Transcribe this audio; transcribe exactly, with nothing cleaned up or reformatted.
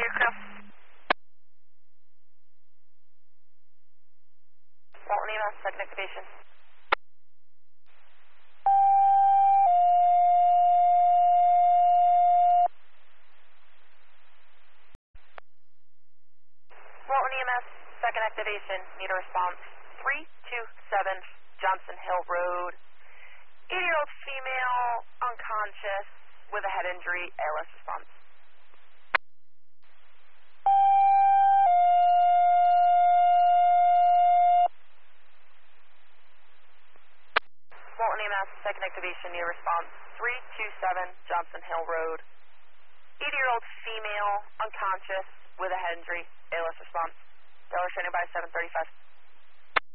your crew. Walton E M S, second activation. Walton E M S, second activation. Need a response. three two seven Johnson Hill Road. eighty-year-old female, unconscious, with a head injury, A L S response. Walton E M S, second activation, near response, three two seven Johnson Hill Road. eighty-year-old female, unconscious, with a head injury, A L S response. Dollar standing by seven thirty-five.